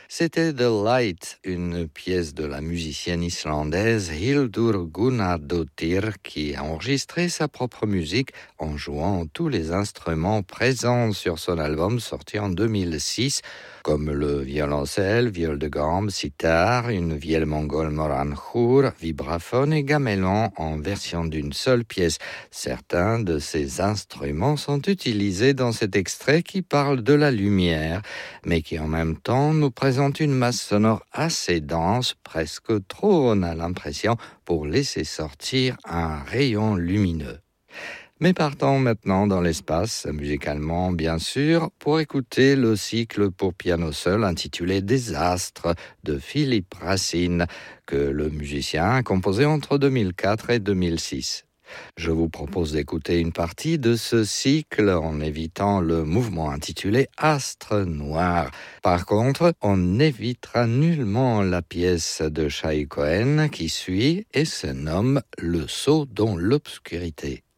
C'était The Light, une pièce de la musicienne islandaise Hildur Gunnardóttir qui a enregistré sa propre musique en jouant tous les instruments présents sur son album sorti en 2006, comme le violoncelle, viol de gambe, sitar, une vielle mongole moranjour, vibraphone et gamelan en version d'une seule pièce. Certains de ces instruments sont utilisés dans cet extrait qui parle de la lumière, mais qui en même temps nous présente une masse sonore assez dense, presque trop, on a l'impression, pour laisser sortir un rayon lumineux. Mais partons maintenant dans l'espace, musicalement bien sûr, pour écouter le cycle pour piano seul intitulé Désastre de Philippe Racine, que le musicien a composé entre 2004 et 2006. Je vous propose d'écouter une partie de ce cycle en évitant le mouvement intitulé Astre Noir. Par contre, on n'évitera nullement la pièce de Shai Cohen qui suit et se nomme Le saut dans l'obscurité.